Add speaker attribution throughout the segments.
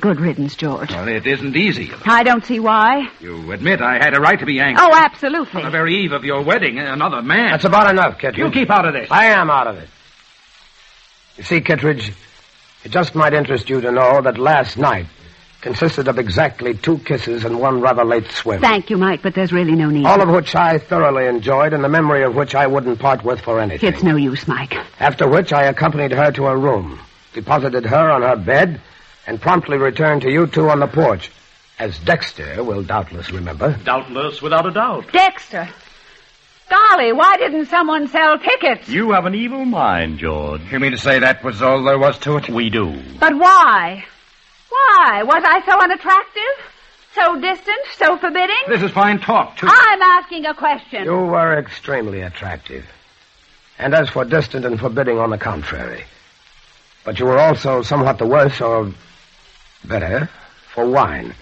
Speaker 1: good riddance, George.
Speaker 2: Well, it isn't easy.
Speaker 1: I don't see why.
Speaker 2: You admit I had a right to be angry.
Speaker 1: Oh, absolutely.
Speaker 2: On the very eve of your wedding, another man.
Speaker 3: That's about enough, Kittredge.
Speaker 2: You keep out of this.
Speaker 3: I am out of it. You see, Kittredge, it just might interest you to know that last night consisted of exactly 2 kisses and 1 rather late swim.
Speaker 1: Thank you, Mike, but there's really no need.
Speaker 3: All of which I thoroughly enjoyed, and the memory of which I wouldn't part with for anything.
Speaker 1: It's no use, Mike.
Speaker 3: After which I accompanied her to her room, deposited her on her bed, and promptly returned to you 2 on the porch, as Dexter will doubtless remember.
Speaker 4: Doubtless, without a doubt.
Speaker 1: Dexter! Golly, why didn't someone sell tickets?
Speaker 4: You have an evil mind, George.
Speaker 2: You mean to say that was all there was to it?
Speaker 4: We do.
Speaker 1: But why? Why? Was I so unattractive? So distant? So forbidding?
Speaker 2: This is fine talk, too.
Speaker 1: I'm asking a question.
Speaker 3: You were extremely attractive. And as for distant and forbidding, on the contrary. But you were also somewhat the worse, or better, for wine.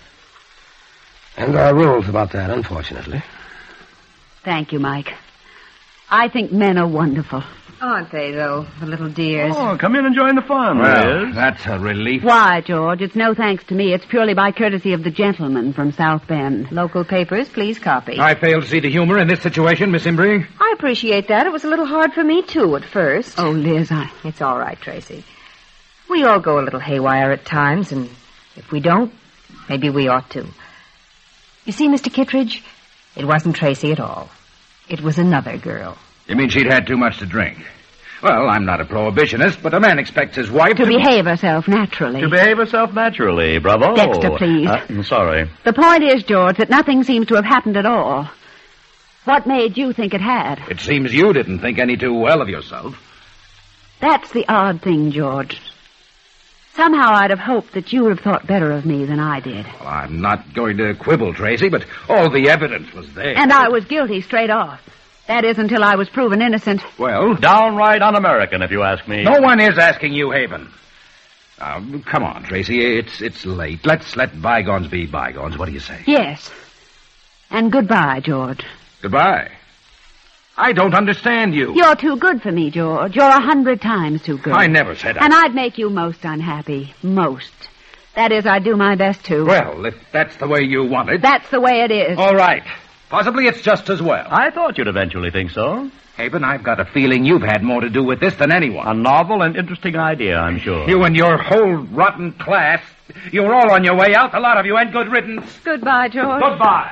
Speaker 3: And there are rules about that, unfortunately.
Speaker 1: Thank you, Mike. I think men are wonderful.
Speaker 5: Aren't they, though, the little dears?
Speaker 4: Oh, come in and join the fun,
Speaker 2: Well,
Speaker 4: Liz.
Speaker 2: that's a relief.
Speaker 1: Why, George? It's no thanks to me. It's purely by courtesy of the gentleman from South Bend.
Speaker 5: Local papers, please copy.
Speaker 2: I fail to see the humor in this situation, Miss Imbrie.
Speaker 5: I appreciate that. It was a little hard for me, too, at first.
Speaker 1: Oh, Liz,
Speaker 5: It's all right, Tracy. We all go a little haywire at times, and if we don't, maybe we ought to. You see, Mr. Kittredge, it wasn't Tracy at all. It was another girl.
Speaker 2: You mean she'd had too much to drink? Well, I'm not a prohibitionist, but a man expects his wife
Speaker 1: to behave herself naturally.
Speaker 4: To behave herself naturally. Bravo.
Speaker 1: Dexter, please.
Speaker 4: I'm sorry.
Speaker 1: The point is, George, that nothing seems to have happened at all. What made you think it had?
Speaker 2: It seems you didn't think any too well of yourself.
Speaker 1: That's the odd thing, George. Somehow I'd have hoped that you would have thought better of me than I did.
Speaker 2: Well, I'm not going to quibble, Tracy, but all the evidence was there.
Speaker 1: And I was guilty straight off. That is, until I was proven innocent.
Speaker 2: Well,
Speaker 4: Downright un-American, if you ask me.
Speaker 2: no one is asking you, Haven. Now, come on, Tracy. It's late. Let's let bygones be bygones. What do you say?
Speaker 1: Yes. And goodbye, George.
Speaker 2: Goodbye. I don't understand you.
Speaker 1: You're too good for me, George. You're 100 times too good.
Speaker 2: I never said that.
Speaker 1: And I'd make you most unhappy. Most. That is, I'd do my best to.
Speaker 2: Well, if that's the way you want it.
Speaker 1: That's the way it is.
Speaker 2: All right. Possibly it's just as well.
Speaker 4: I thought you'd eventually think so.
Speaker 2: Haven, I've got a feeling you've had more to do with this than anyone.
Speaker 4: A novel and interesting idea, I'm sure.
Speaker 2: You and your whole rotten class. You're all on your way out, the lot of you, and good riddance.
Speaker 1: Goodbye, George.
Speaker 2: Goodbye.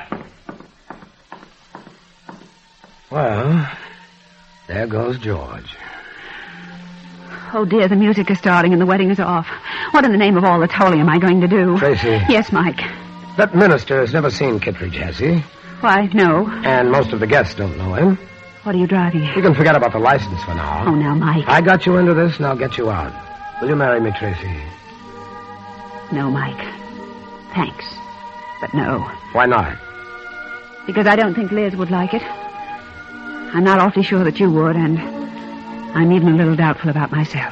Speaker 3: Well, there goes George.
Speaker 1: Oh, dear, the music is starting and the wedding is off. What in the name of all that's holy am I going to do?
Speaker 3: Tracy.
Speaker 1: Yes, Mike.
Speaker 3: That minister has never seen Kittredge, has he?
Speaker 1: Why, no.
Speaker 3: And most of the guests don't know him.
Speaker 1: What are you driving at?
Speaker 3: You can forget about the license for now.
Speaker 1: Oh, now, Mike.
Speaker 3: I got you into this, and I'll get you out. Will you marry me, Tracy?
Speaker 1: No, Mike. Thanks. But no.
Speaker 3: Why not?
Speaker 1: Because I don't think Liz would like it. I'm not awfully sure that you would, and I'm even a little doubtful about myself.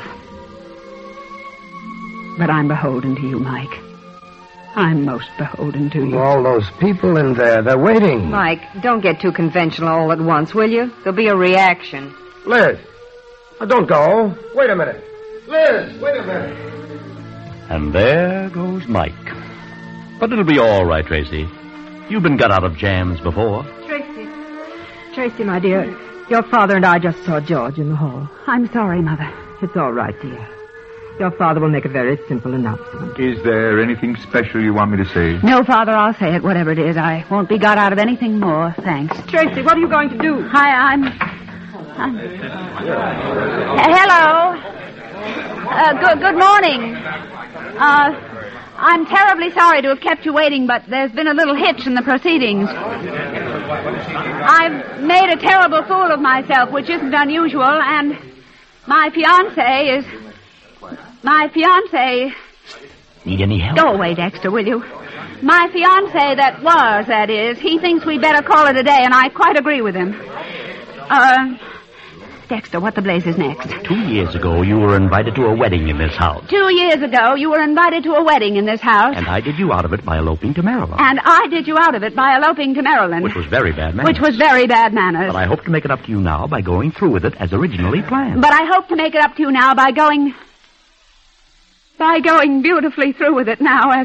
Speaker 1: But I'm beholden to you, Mike. I'm most beholden to you.
Speaker 3: All those people in there, they're waiting.
Speaker 5: Mike, don't get too conventional all at once, will you? There'll be a reaction.
Speaker 3: Liz, don't go. Wait a minute. Liz, wait a minute.
Speaker 4: And there goes Mike. But it'll be all right, Tracy. You've been got out of jams before.
Speaker 6: Tracy, my dear, your father and I just saw George in the hall.
Speaker 1: I'm sorry, Mother.
Speaker 6: It's all right, dear. Your father will make a very simple announcement.
Speaker 7: Is there anything special you want me to say?
Speaker 1: No, Father, I'll say it, whatever it is. I won't be got out of anything more, thanks.
Speaker 6: Tracy, what are you going to do?
Speaker 1: Hello. Good morning. I'm terribly sorry to have kept you waiting, but there's been a little hitch in the proceedings. I've made a terrible fool of myself, which isn't unusual, and my fiancé.
Speaker 4: Need any help?
Speaker 1: Go away, Dexter, will you? My fiancé that is, he thinks we better call it a day, and I quite agree with him. Dexter, what the blazes next?
Speaker 4: 2 years ago, you were invited to a wedding in this house.
Speaker 1: 2 years ago, you were invited to a wedding in this house.
Speaker 4: And I did you out of it by eloping to Maryland.
Speaker 1: And I did you out of it by eloping to Maryland.
Speaker 4: Which was very bad manners.
Speaker 1: But
Speaker 4: I hope to make it up to you now by going through with it as originally planned.
Speaker 1: But I hope to make it up to you now by going beautifully through with it now as